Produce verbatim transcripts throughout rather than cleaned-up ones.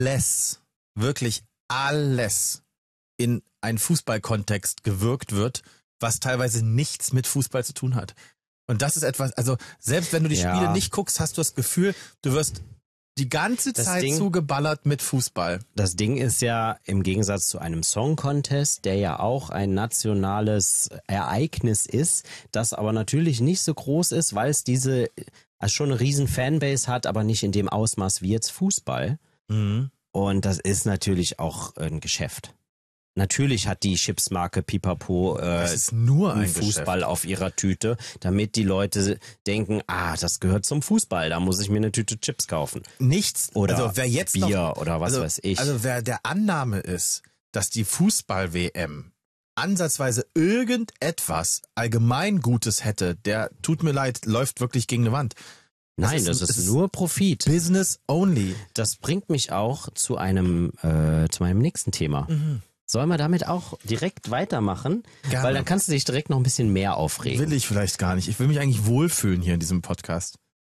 alles, wirklich alles in einen Fußballkontext gewirkt wird, was teilweise nichts mit Fußball zu tun hat. Und das ist etwas, also selbst wenn du die Ja. Spiele nicht guckst, hast du das Gefühl, du wirst die ganze Das Zeit Ding- zugeballert mit Fußball. Das Ding ist ja im Gegensatz zu einem Song Contest, der ja auch ein nationales Ereignis ist, das aber natürlich nicht so groß ist, weil es diese also schon eine riesen Fanbase hat, aber nicht in dem Ausmaß wie jetzt Fußball. Mhm. Und das ist natürlich auch ein Geschäft. Natürlich hat die Chipsmarke Pipapo äh, Es ist nur ein Fußball Geschäft. auf ihrer Tüte, damit die Leute denken, ah, das gehört zum Fußball, da muss ich mir eine Tüte Chips kaufen. Nichts, Oder also wer jetzt Bier noch, oder was also, weiß ich. Also wer der Annahme ist, dass die Fußball-W M ansatzweise irgendetwas allgemein Gutes hätte, der, tut mir leid, läuft wirklich gegen eine Wand. Nein, ist- das ist, es ist nur Profit. Business only. Das bringt mich auch zu einem, äh, zu meinem nächsten Thema. Sollen wir damit auch direkt weitermachen? Gerne. Weil dann kannst du dich direkt noch ein bisschen mehr aufregen. Will ich vielleicht gar nicht. Ich will mich eigentlich wohlfühlen hier in diesem Podcast.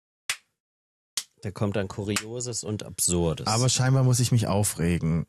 Da kommt dann Kurioses und Absurdes. Aber scheinbar muss ich mich aufregen.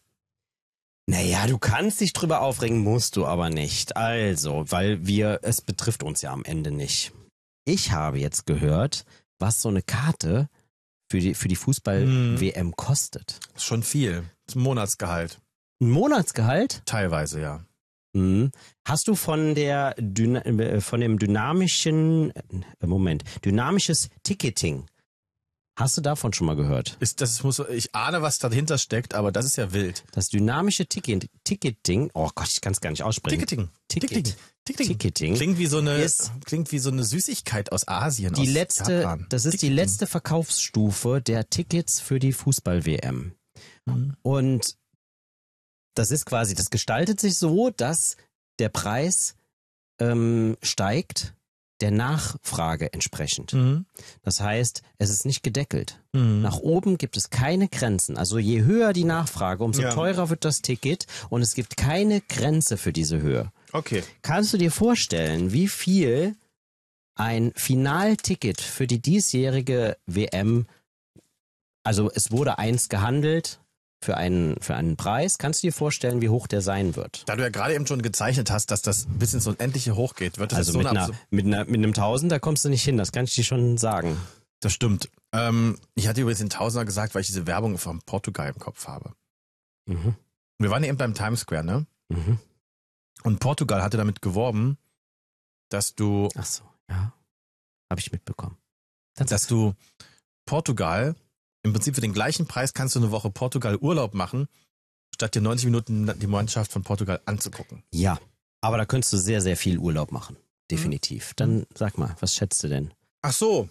Naja, du kannst dich drüber aufregen, musst du aber nicht. Also, weil wir, es betrifft uns ja am Ende nicht. Ich habe jetzt gehört, was so eine Karte für die, für die Fußball-W M kostet. Schon viel. Das ist ein Monatsgehalt. Ein Monatsgehalt? Teilweise, ja. Mhm. Hast du von der Dyna äh, von dem dynamischen äh, Moment, dynamisches Ticketing. Hast du davon schon mal gehört? Ist, das muss, ich ahne, was dahinter steckt, aber das ist ja wild. Das dynamische Ticket, Ticketing, oh Gott, ich kann es gar nicht aussprechen. Ticketing. Ticket. Ticketing. Ticketing. Ticketing Klingt wie so eine, ist klingt wie so eine Süßigkeit aus Asien, die aus letzte, Japan. das ist die Ticketing. letzte Verkaufsstufe der Tickets für die Fußball-W M. Mhm. Und das ist quasi, das gestaltet sich so, dass der Preis ähm, steigt der Nachfrage entsprechend. Mhm. Das heißt, es ist nicht gedeckelt. Mhm. Nach oben gibt es keine Grenzen. Also je höher die Nachfrage, umso Ja. teurer wird das Ticket und es gibt keine Grenze für diese Höhe. Okay. Kannst du dir vorstellen, wie viel ein Finalticket für die diesjährige W M, also es wurde eins gehandelt für einen, für einen Preis, kannst du dir vorstellen, wie hoch der sein wird? Da du ja gerade eben schon gezeichnet hast, dass das bis ins Unendliche hochgeht, wird das Also so mit, eine einer, Absu- mit, einer, mit einem Tausender kommst du nicht hin, das kann ich dir schon sagen. Das stimmt. Ähm, ich hatte übrigens den Tausender gesagt, weil ich diese Werbung von Portugal im Kopf habe. Mhm. Wir waren eben beim Times Square, ne? Mhm. Und Portugal hatte damit geworben, dass du, Ach so, ja. Habe ich mitbekommen. Dann dass du Portugal, im Prinzip für den gleichen Preis kannst du eine Woche Portugal Urlaub machen, statt dir neunzig Minuten die Mannschaft von Portugal anzugucken. Ja, aber da könntest du sehr, sehr viel Urlaub machen. Definitiv. Dann sag mal, was schätzt du denn? Ach so.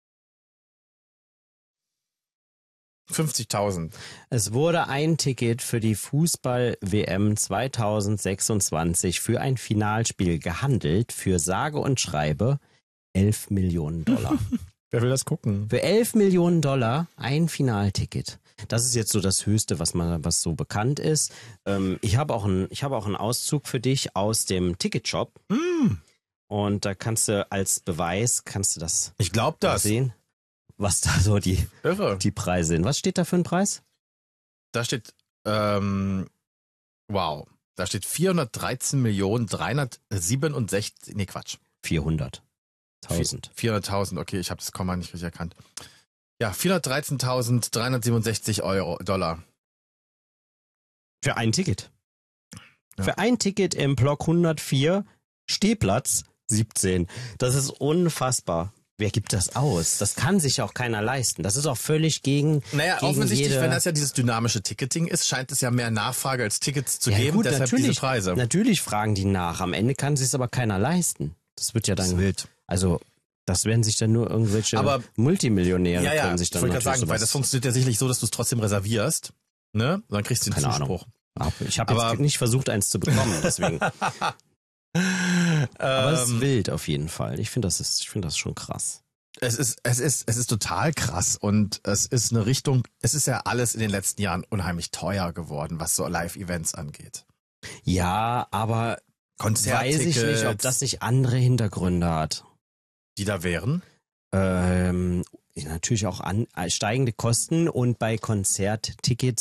fünfzigtausend. Es wurde ein Ticket für die Fußball-W M zweitausendsechsundzwanzig für ein Finalspiel gehandelt für sage und schreibe elf Millionen Dollar. Wer will das gucken? Für elf Millionen Dollar ein Finalticket. Das ist jetzt so das Höchste, was man, was so bekannt ist. Ähm, ich habe auch einen, ich habe auch einen Auszug für dich aus dem Ticketshop. Hm, Und da kannst du als Beweis, kannst du das ich glaub das. sehen, was da so die, Irre. die Preise sind. Was steht da für ein Preis? Da steht, ähm, wow, da steht vierhundertdreizehn Millionen dreihundertsiebenundsechzig, nee Quatsch. vierhunderttausend. vierhunderttausend, okay, ich habe das Komma nicht richtig erkannt. Ja, vierhundertdreizehntausenddreihundertsiebenundsechzig Euro, Dollar. Für ein Ticket. Ja. Für ein Ticket im Block hundertvier, Stehplatz siebzehn. Das ist unfassbar. Wer gibt das aus? Das kann sich auch keiner leisten. Das ist auch völlig gegen, Naja, gegen offensichtlich, jede... wenn das ja dieses dynamische Ticketing ist, scheint es ja mehr Nachfrage als Tickets zu ja, geben, gut, deshalb natürlich, diese Preise. Natürlich fragen die nach. Am Ende kann sich aber keiner leisten. Das wird ja Das ist dann... wild. Also, das werden sich dann nur irgendwelche Aber- Multimillionäre Ja, ja, können sich ich dann wollte natürlich gerade sagen, weil das sowas... funktioniert ja sicherlich so, dass du es trotzdem reservierst, ne? Dann kriegst du den Keine Ahnung. Zuspruch. Ab. Ich habe Aber- jetzt nicht versucht, eins zu bekommen, deswegen. Aber es ist Ähm, wild auf jeden Fall. Ich finde das ist, ich finde das schon krass. Es ist, es ist, es ist total krass und es ist eine Richtung, es ist ja alles in den letzten Jahren unheimlich teuer geworden, was so Live-Events angeht. Ja, aber weiß ich Konzerttickets, nicht, ob das nicht andere Hintergründe hat. die da wären. Ähm, natürlich auch an, steigende Kosten und bei Konzerttickets